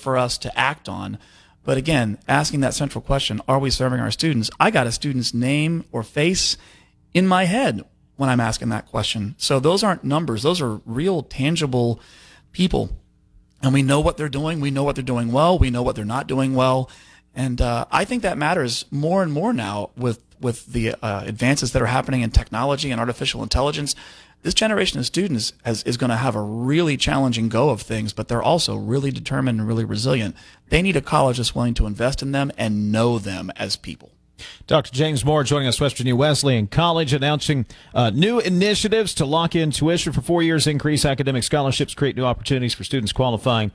for us to act on. But again, asking that central question, are we serving our students? I got a student's name or face in my head when I'm asking that question. So those aren't numbers. Those are real, tangible people. And we know what they're doing. We know what they're doing well. We know what they're not doing well. And I think that matters more and more now with the advances that are happening in technology and artificial intelligence. This generation of students is going to have a really challenging go of things, but they're also really determined and really resilient. They need a college that's willing to invest in them and know them as people. Dr. James Moore joining us, West Virginia Wesleyan College, announcing new initiatives to lock in tuition for 4 years, increase academic scholarships, create new opportunities for students qualifying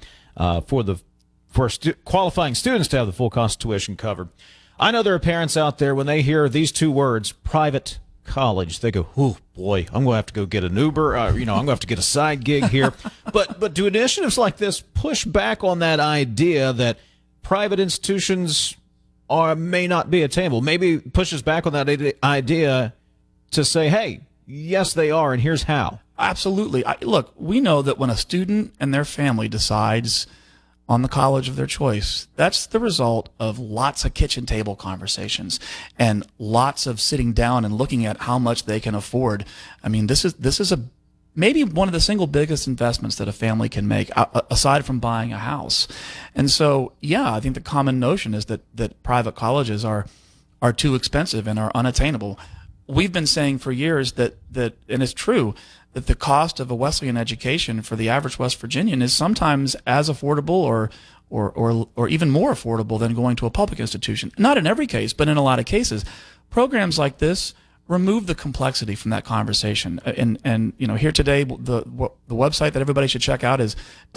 qualifying students to have the full cost of tuition covered. I know there are parents out there, when they hear these two words, private college, they go, oh boy, I'm going to have to go get an Uber. I'm going to have to get a side gig here. But do initiatives like this push back on that idea that private institutions may not be attainable? Maybe pushes back on that idea to say, hey, yes, they are, and here's how. Absolutely. Look, we know that when a student and their family decides on the college of their choice, that's the result of lots of kitchen table conversations and lots of sitting down and looking at how much they can afford. I mean, this is maybe one of the single biggest investments that a family can make, aside from buying a house. And so, yeah, I think the common notion is that private colleges are too expensive and are unattainable. We've been saying for years that and it's true, that the cost of a Wesleyan education for the average West Virginian is sometimes as affordable or even more affordable than going to a public institution. Not in every case, but in a lot of cases. Programs like this remove the complexity from that conversation. And here today, the website that everybody should check out is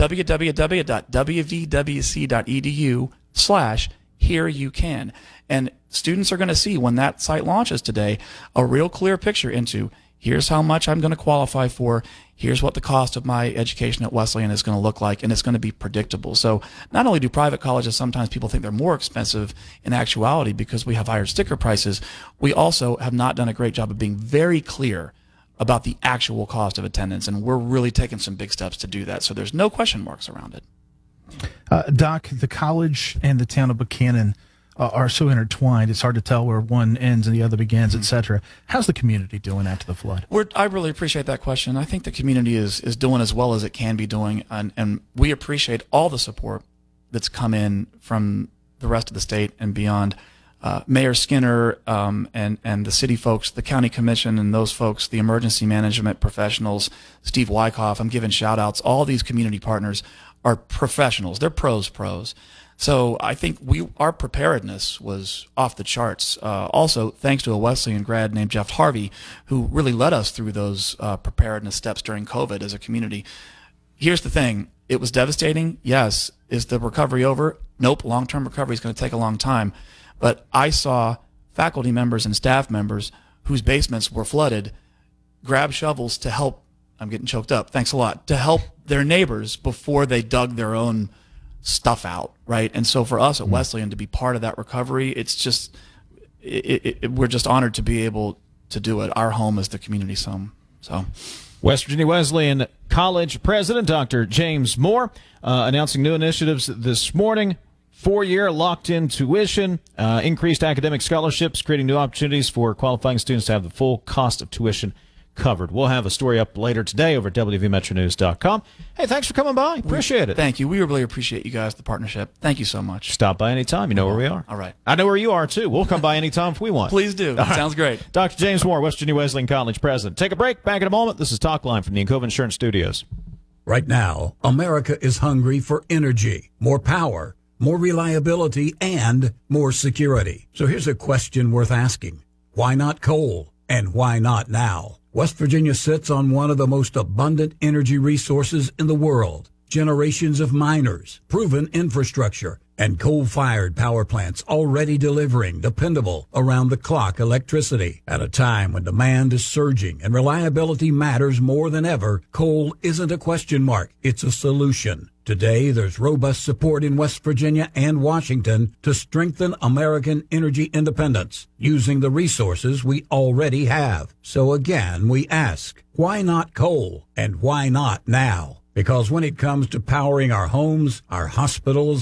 www.wvwc.edu/hereyoucan. And students are going to see, when that site launches today, a real clear picture into here's how much I'm going to qualify for. Here's what the cost of my education at Wesleyan is going to look like, and it's going to be predictable. So not only do private colleges, sometimes people think they're more expensive in actuality because we have higher sticker prices, we also have not done a great job of being very clear about the actual cost of attendance, and we're really taking some big steps to do that. So there's no question marks around it. Doc, the college and the town of Buchanan are so intertwined. It's hard to tell where one ends and the other begins, etc. How's the community doing after the flood? I really appreciate that question. I think the community is doing as well as it can be doing, and we appreciate all the support that's come in from the rest of the state and beyond. Mayor Skinner and the city folks, the county commission and those folks, the emergency management professionals, Steve Wyckoff, I'm giving shout outs. All these community partners are professionals. They're pros. So I think our preparedness was off the charts. Also, thanks to a Wesleyan grad named Jeff Harvey, who really led us through those preparedness steps during COVID as a community. Here's the thing. It was devastating. Yes. Is the recovery over? Nope. Long-term recovery is going to take a long time. But I saw faculty members and staff members whose basements were flooded grab shovels to help. I'm getting choked up. Thanks a lot. To help their neighbors before they dug their own stuff out, right? And so for us at Wesleyan to be part of that recovery, it's just we're just honored to be able to do it. Our home is the community's home. So, West Virginia Wesleyan College President Dr. James Moore announcing new initiatives this morning. 4-year locked-in tuition, increased academic scholarships, creating new opportunities for qualifying students to have the full cost of tuition covered. We'll have a story up later today over at WVMetroNews.com. Hey, thanks for coming by. Appreciate it. Thank you. We really appreciate you guys, the partnership. Thank you so much. Stop by anytime. You know where we are. All right. I know where you are, too. We'll come by anytime if we want. Please do. Sounds great. Dr. James Moore, West Virginia Wesleyan College President. Take a break. Back in a moment. This is Talk Line from the Encova Insurance Studios. Right now, America is hungry for energy, more power, more reliability, and more security. So here's a question worth asking. Why not coal? And why not now? West Virginia sits on one of the most abundant energy resources in the world. Generations of miners, proven infrastructure, and coal-fired power plants already delivering dependable, around-the-clock electricity. At a time when demand is surging and reliability matters more than ever, coal isn't a question mark, it's a solution. Today, there's robust support in West Virginia and Washington to strengthen American energy independence using the resources we already have. So again, we ask, why not coal? And why not now? Because when it comes to powering our homes, our hospitals,